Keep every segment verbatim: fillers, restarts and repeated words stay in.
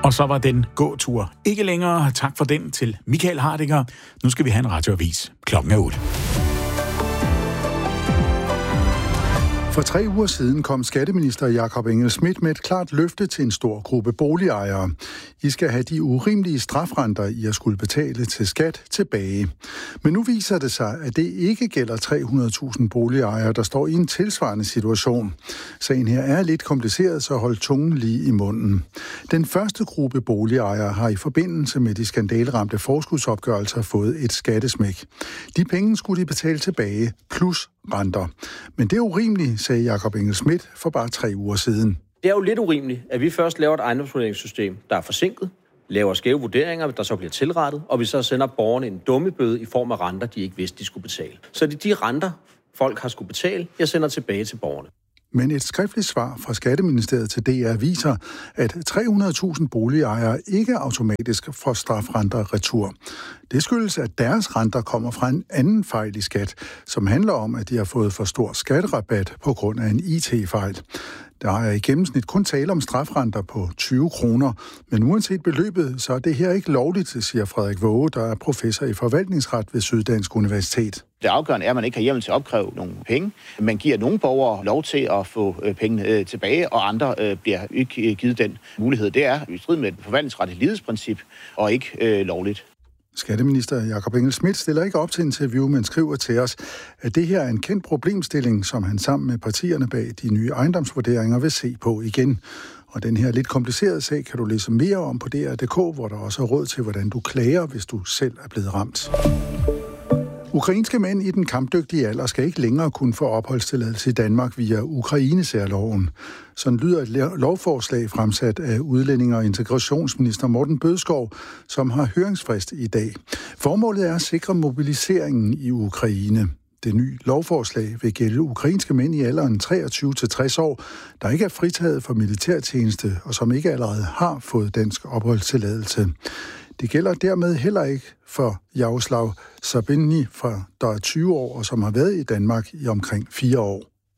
Og så var den gåtur ikke længere. Tak for den til Michael Hardinger. Nu skal vi have en radioavis. Klokken er otte. For tre uger siden kom skatteminister Jakob Engel-Schmidt med et klart løfte til en stor gruppe boligejere. I skal have de urimelige strafrenter, I har skulle betale til skat, tilbage. Men nu viser det sig, at det ikke gælder tre hundrede tusind boligejere, der står i en tilsvarende situation. Sagen her er lidt kompliceret, så hold tungen lige i munden. Den første gruppe boligejere har i forbindelse med de skandaleramte forskudsopgørelser fået et skattesmæk. De penge skulle de betale tilbage, plus renter. Men det er urimeligt, sagde Jakob Engel-Schmidt for bare tre uger siden. Det er jo lidt urimeligt, at vi først laver et ejendomsvurderingssystem, der er forsinket, laver skæve vurderinger, der så bliver tilrettet, og vi så sender borgerne en dummebøde i form af renter, de ikke vidste, de skulle betale. Så det er de renter, folk har skulle betale, jeg sender tilbage til borgerne. Men et skriftligt svar fra Skatteministeriet til D R viser, at tre hundrede tusind boligejere ikke automatisk får strafrenter retur. Det skyldes, at deres renter kommer fra en anden fejl i skat, som handler om, at de har fået for stor skatterabat på grund af en I T-fejl. Der er i gennemsnit kun tale om strafrenter på tyve kroner, men uanset beløbet, så er det her ikke lovligt, siger Frederik Våge, der er professor i forvaltningsret ved Syddansk Universitet. Det afgørende er, at man ikke har hjemmel til at opkræve nogle penge. Man giver nogle borgere lov til at få pengene tilbage, og andre bliver ikke givet den mulighed. Det er i strid med et forvaltningsretligt lighedsprincip og ikke øh, lovligt. Skatteminister Jakob Engel-Schmidt stiller ikke op til interview, men skriver til os, at det her er en kendt problemstilling, som han sammen med partierne bag de nye ejendomsvurderinger vil se på igen. Og den her lidt komplicerede sag kan du læse mere om på D R punktum d k, hvor der også er råd til, hvordan du klager, hvis du selv er blevet ramt. Ukrainske mænd i den kampdygtige alder skal ikke længere kunne få opholdstilladelse i Danmark via Ukraine-særloven. Sådan lyder et lovforslag fremsat af udlændinge- og integrationsminister Morten Bødskov, som har høringsfrist i dag. Formålet er at sikre mobiliseringen i Ukraine. Det nye lovforslag vil gælde ukrainske mænd i alderen treogtyve til tres år, der ikke er fritaget for militærtjeneste og som ikke allerede har fået dansk opholdstilladelse. Det gælder dermed heller ikke for Jaroslav Sabinny, der er tyve år og som har været i Danmark i omkring fire år.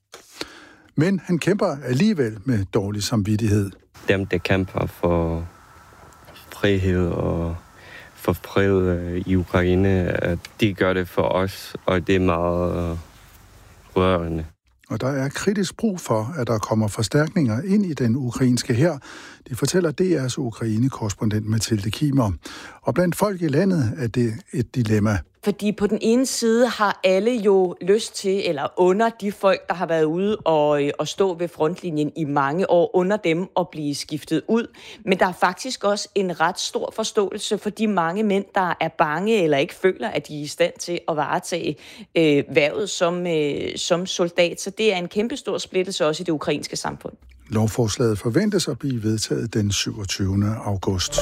Men han kæmper alligevel med dårlig samvittighed. Dem, der kæmper for frihed og for fred i Ukraine, de gør det for os, og det er meget rørende. Og der er kritisk brug for, at der kommer forstærkninger ind i den ukrainske hær. Det fortæller D R's Ukraine-korrespondent Mathilde Kimer. Og blandt folk i landet er det et dilemma. Fordi på den ene side har alle jo lyst til, eller under de folk, der har været ude og, og stå ved frontlinjen i mange år, under dem at blive skiftet ud. Men der er faktisk også en ret stor forståelse for de mange mænd, der er bange eller ikke føler, at de er i stand til at varetage øh, hvervet som, øh, som soldat. Så det er en kæmpe stor splittelse også i det ukrainske samfund. Lovforslaget forventes at blive vedtaget den syvogtyvende august.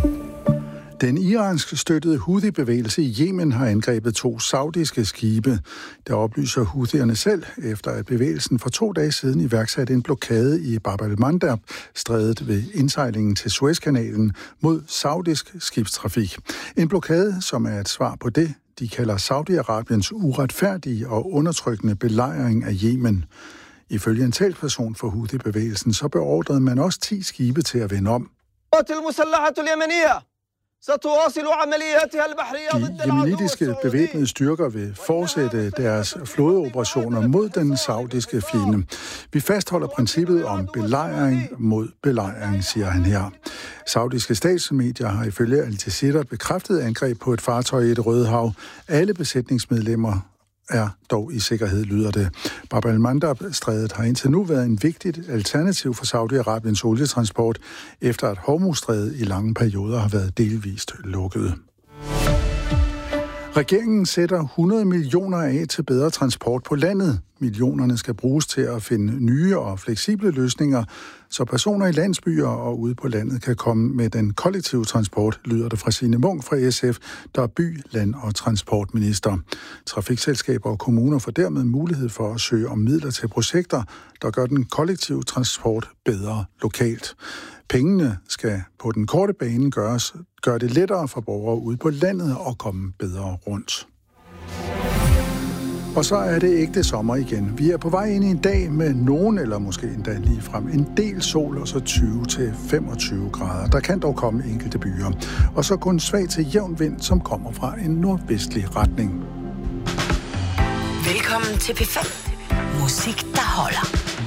Den iransk støttede Houthi-bevægelse i Yemen har angrebet to saudiske skibe. Der oplyser Houthierne selv, efter at bevægelsen for to dage siden iværksatte en blokade i Bab al-Mandab-strædet ved indsejlingen til Suezkanalen mod saudisk skibstrafik. En blokade, som er et svar på det, de kalder Saudi-Arabiens uretfærdige og undertrykkende belejring af Yemen. Ifølge en talsperson for Houthi-bevægelsen, så beordrede man også ti skibe til at vende om. De yemenitiske bevæbnede styrker vil fortsætte deres flådeoperationer mod den saudiske fjende. Vi fastholder princippet om belejring mod belejring, siger han her. Saudiske statsmedier har ifølge Al Jazeera bekræftet angreb på et fartøj i det Røde Hav. Alle besætningsmedlemmer er dog i sikkerhed, lyder det. Bab al-Mandab-strædet har indtil nu været en vigtigt alternativ for Saudi-Arabiens olietransport, efter at Hormuzstrædet i lange perioder har været delvist lukket. Regeringen sætter hundrede millioner af til bedre transport på landet. Millionerne skal bruges til at finde nye og fleksible løsninger, så personer i landsbyer og ude på landet kan komme med den kollektive transport, lyder det fra Signe Munk fra S F, der er by-, land- og transportminister. Trafikselskaber og kommuner får dermed mulighed for at søge om midler til projekter, der gør den kollektive transport bedre lokalt. Pengene skal på den korte bane gøres, gøre det lettere for borgere ude på landet at komme bedre rundt. Og så er det ægte sommer igen. Vi er på vej ind i en dag med nogen, eller måske endda lige frem, en del sol og så tyve til femogtyve grader. Der kan dog komme enkelte byer. Og så kun svag til jævn vind, som kommer fra en nordvestlig retning. Velkommen til P fem. Musik, der holder.